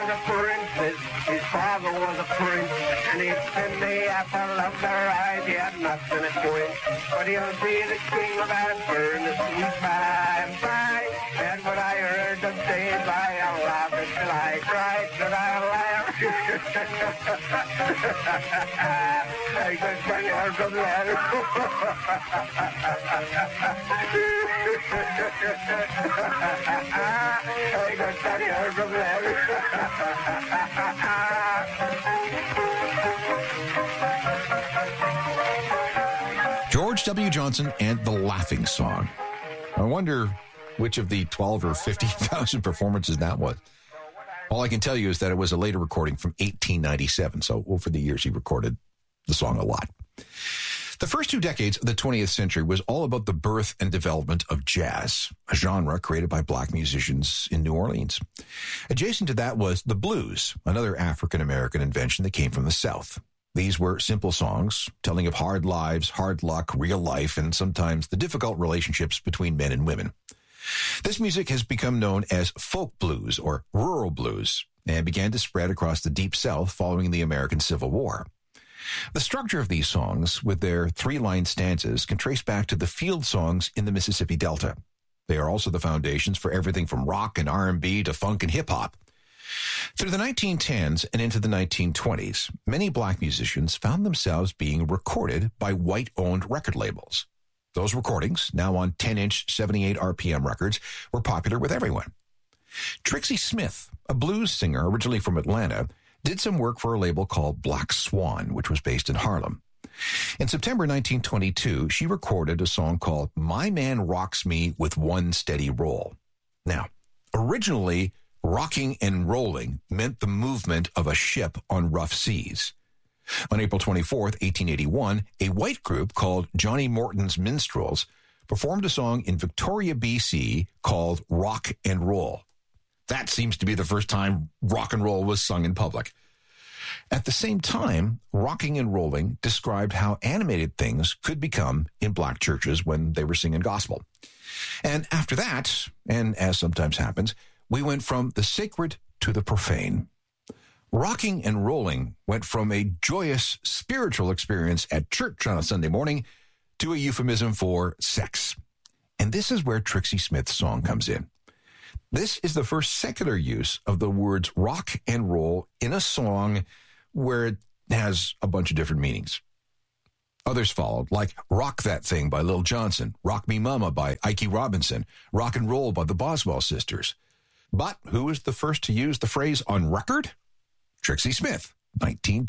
The prince, his father was a prince, and he'd spend the apple of their eyes. He had nothing at point, but he'll be the king of Ashburn, the sweet by and by. And when I heard them say bye, I laughed until I cried, that I laughed. I got my hair from there. I got my hair from there. George W. Johnson and the Laughing Song. I wonder which of the 12 or 15,000 performances that was. All I can tell you is that it was a later recording from 1897. So over the years, he recorded the song a lot. The first 2 decades of the 20th century was all about the birth and development of jazz, a genre created by black musicians in New Orleans. Adjacent to that was the blues, another African-American invention that came from the South. These were simple songs telling of hard lives, hard luck, real life, and sometimes the difficult relationships between men and women. This music has become known as folk blues or rural blues and began to spread across the Deep South following the American Civil War. The structure of these songs, with their 3-line stanzas, can trace back to the field songs in the Mississippi Delta. They are also the foundations for everything from rock and R&B to funk and hip-hop. Through the 1910s and into the 1920s, many black musicians found themselves being recorded by white-owned record labels. Those recordings, now on 10-inch 78 RPM records, were popular with everyone. Trixie Smith, a blues singer originally from Atlanta, did some work for a label called Black Swan, which was based in Harlem. In September 1922, she recorded a song called My Man Rocks Me with One Steady Roll. Now, originally, rocking and rolling meant the movement of a ship on rough seas. On April 24th, 1881, a white group called Johnny Morton's Minstrels performed a song in Victoria, BC called Rock and Roll. That seems to be the first time rock and roll was sung in public. At the same time, rocking and rolling described how animated things could become in black churches when they were singing gospel. And after that, and as sometimes happens, we went from the sacred to the profane. Rocking and rolling went from a joyous spiritual experience at church on a Sunday morning to a euphemism for sex. And this is where Trixie Smith's song comes in. This is the first secular use of the words rock and roll in a song where it has a bunch of different meanings. Others followed, like Rock That Thing by Lil Johnson, Rock Me Mama by Ike Robinson, Rock and Roll by the Boswell Sisters. But who was the first to use the phrase on record? Trixie Smith, 1920.